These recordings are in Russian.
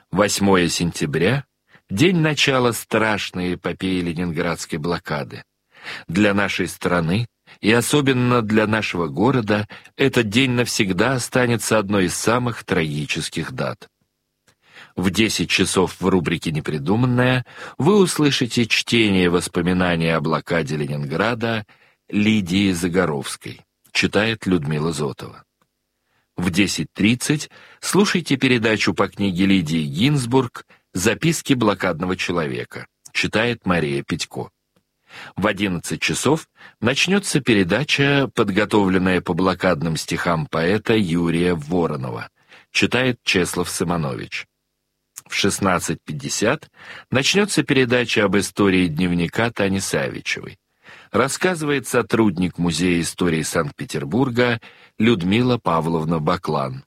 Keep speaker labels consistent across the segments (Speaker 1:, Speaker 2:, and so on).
Speaker 1: 8 сентября – день начала страшной эпопеи ленинградской блокады. Для нашей страны и особенно для нашего города этот день навсегда останется одной из самых трагических дат. В 10 часов в рубрике «Непридуманное» вы услышите чтение воспоминаний о блокаде Ленинграда Лидии Загоровской. Читает Людмила Зотова. В 10:30 слушайте передачу по книге Лидии Гинзбург «Записки блокадного человека». Читает Мария Петько. В 11 часов начнется передача, подготовленная по блокадным стихам поэта Юрия Воронова. Читает Чеслав Симонович. В 16:50 начнется передача об истории дневника Тани Савичевой. Рассказывает сотрудник Музея истории Санкт-Петербурга Людмила Павловна Баклан.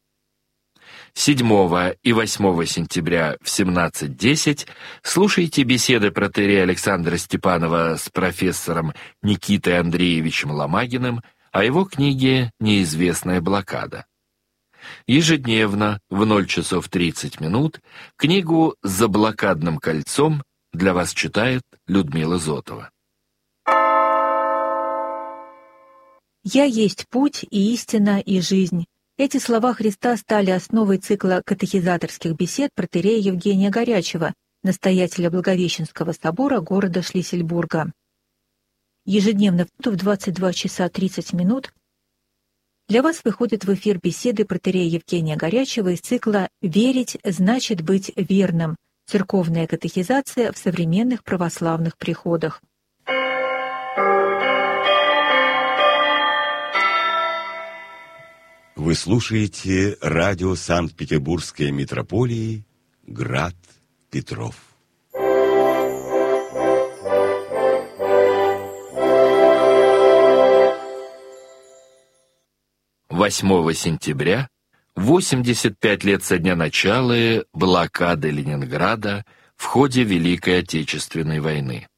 Speaker 1: 7 и 8 сентября в 17:10 слушайте беседы протоиерея Александра Степанова с профессором Никитой Андреевичем Ломагиным о его книге «Неизвестная блокада». Ежедневно в 0 часов 30 минут книгу «За блокадным кольцом» для вас читает Людмила Зотова.
Speaker 2: «Я есть путь и истина и жизнь». Эти слова Христа стали основой цикла катехизаторских бесед протоиерея Евгения Горячева, настоятеля Благовещенского собора города Шлиссельбурга. Ежедневно в 22 часа 30 минут для вас выходят в эфир беседы протоиерея Евгения Горячева из цикла «Верить значит быть верным. Церковная катехизация в современных православных приходах».
Speaker 3: Вы слушаете радио Санкт-Петербургской митрополии «Град Петров».
Speaker 1: «8 сентября, 85 лет со дня начала блокады Ленинграда в ходе Великой Отечественной войны.